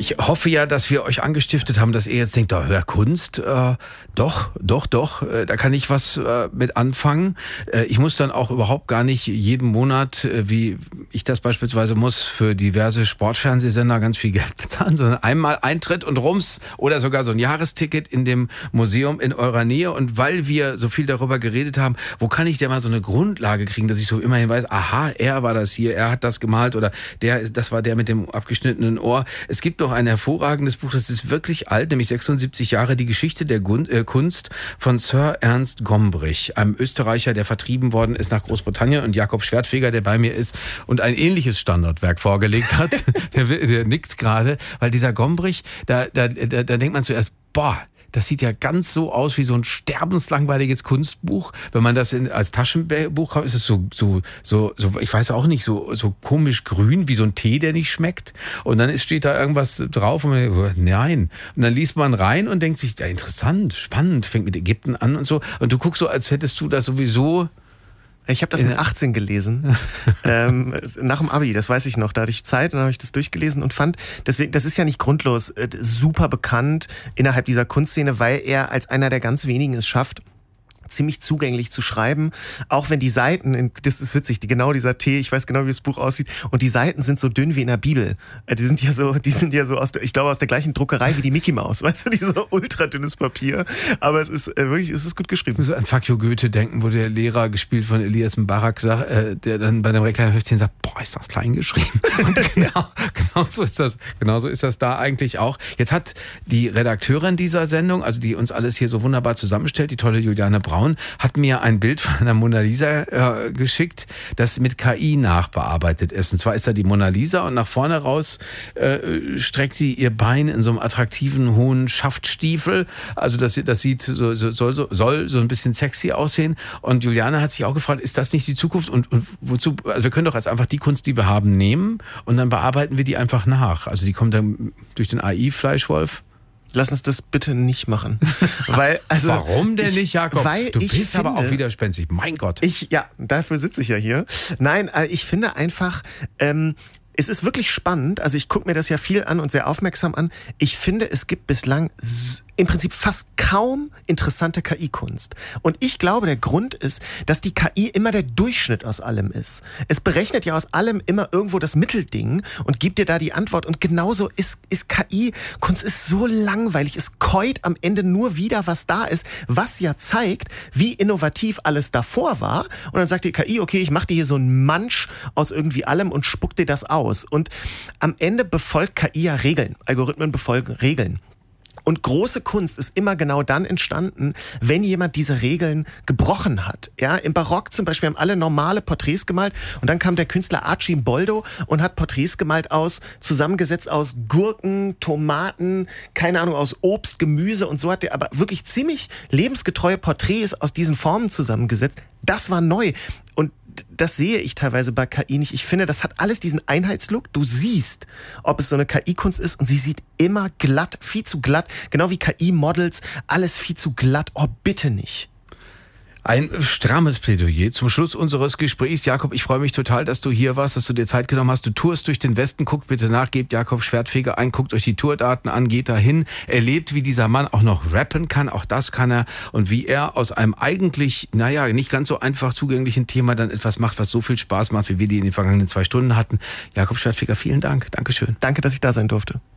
Ich hoffe ja, dass wir euch angestiftet haben, dass ihr jetzt denkt, hör Kunst, doch, da kann ich was mit anfangen. Ich muss dann auch überhaupt gar nicht jeden Monat, wie ich das beispielsweise muss, für diverse Sportfernsehsender ganz viel Geld bezahlen, sondern einmal Eintritt und rums oder sogar so ein Jahresticket in dem Museum in eurer Nähe. Und weil wir so viel darüber geredet haben, wo kann ich denn mal so eine Grundlage kriegen, dass ich so immerhin weiß, aha, er war das hier, er hat das gemalt oder das war der mit dem abgeschnittenen Ohr. Es gibt noch ein hervorragendes Buch, das ist wirklich alt, nämlich 76 Jahre, die Geschichte der Kunst von Sir Ernst Gombrich, einem Österreicher, der vertrieben worden ist nach Großbritannien, und Jakob Schwertfeger, der bei mir ist und ein ähnliches Standardwerk vorgelegt hat. der nickt gerade, weil dieser Gombrich, da denkt man zuerst, das sieht ja ganz so aus wie so ein sterbenslangweiliges Kunstbuch. Wenn man das als Taschenbuch kauft, ist es so, ich weiß auch nicht, so komisch grün, wie so ein Tee, der nicht schmeckt. Und dann steht da irgendwas drauf und man denkt, nein. Und dann liest man rein und denkt sich, ja, interessant, spannend, fängt mit Ägypten an und so. Und du guckst so, als hättest du das sowieso... Ich habe das mit 18 gelesen, nach dem Abi, das weiß ich noch, da hatte ich Zeit und dann habe ich das durchgelesen und fand, deswegen, das ist ja nicht grundlos, super bekannt innerhalb dieser Kunstszene, weil er als einer der ganz wenigen es schafft, ziemlich zugänglich zu schreiben, auch wenn die Seiten, das ist witzig, genau dieser Tee, ich weiß genau, wie das Buch aussieht, und die Seiten sind so dünn wie in der Bibel. Die sind ja so aus der gleichen Druckerei wie die Mickey Maus, weißt du, dieses ultra dünnes Papier, aber es ist wirklich, es ist gut geschrieben. So an Fuck you Goethe denken, wo der Lehrer, gespielt von Elias Mbarak, sagt, der dann bei dem Reklamheftchen sagt, ist das klein geschrieben? Und genau so ist das da eigentlich auch. Jetzt hat die Redakteurin dieser Sendung, also die uns alles hier so wunderbar zusammenstellt, die tolle Juliane Braun, hat mir ein Bild von einer Mona Lisa geschickt, das mit KI nachbearbeitet ist. Und zwar ist da die Mona Lisa und nach vorne raus streckt sie ihr Bein in so einem attraktiven, hohen Schaftstiefel. Also das sieht soll so ein bisschen sexy aussehen. Und Juliane hat sich auch gefragt, ist das nicht die Zukunft? Und wozu? Also wir können doch jetzt einfach die Kunst, die wir haben, nehmen und dann bearbeiten wir die einfach nach. Also die kommt dann durch den AI-Fleischwolf. Lass uns das bitte nicht machen. Warum denn nicht, Jakob? Du bist aber auch widerspenstig. Mein Gott. Dafür sitze ich ja hier. Nein, ich finde einfach, es ist wirklich spannend. Also ich gucke mir das ja viel an und sehr aufmerksam an. Ich finde, es gibt bislang im Prinzip fast kaum interessante KI-Kunst. Und ich glaube, der Grund ist, dass die KI immer der Durchschnitt aus allem ist. Es berechnet ja aus allem immer irgendwo das Mittelding und gibt dir da die Antwort. Und genauso ist KI, Kunst ist so langweilig. Es käut am Ende nur wieder, was da ist, was ja zeigt, wie innovativ alles davor war. Und dann sagt die KI, okay, ich mache dir hier so einen Mansch aus irgendwie allem und spuck dir das aus. Und am Ende befolgt KI ja Regeln. Algorithmen befolgen Regeln. Und große Kunst ist immer genau dann entstanden, wenn jemand diese Regeln gebrochen hat. Ja, im Barock zum Beispiel haben alle normale Porträts gemalt und dann kam der Künstler Arcimboldo und hat Porträts gemalt zusammengesetzt aus Gurken, Tomaten, keine Ahnung, aus Obst, Gemüse, und so hat er aber wirklich ziemlich lebensgetreue Porträts aus diesen Formen zusammengesetzt. Das war neu. Und das sehe ich teilweise bei KI nicht. Ich finde, das hat alles diesen Einheitslook. Du siehst, ob es so eine KI-Kunst ist, und sie sieht immer glatt, viel zu glatt. Genau wie KI-Models, alles viel zu glatt. Oh, bitte nicht. Ein strammes Plädoyer zum Schluss unseres Gesprächs. Jakob, ich freue mich total, dass du hier warst, dass du dir Zeit genommen hast. Du tourst durch den Westen. Guckt bitte nach, gebt Jakob Schwertfeger ein, guckt euch die Tourdaten an, geht dahin, erlebt, wie dieser Mann auch noch rappen kann. Auch das kann er. Und wie er aus einem eigentlich, nicht ganz so einfach zugänglichen Thema dann etwas macht, was so viel Spaß macht, wie wir die in den vergangenen 2 Stunden hatten. Jakob Schwertfeger, vielen Dank. Dankeschön. Danke, dass ich da sein durfte.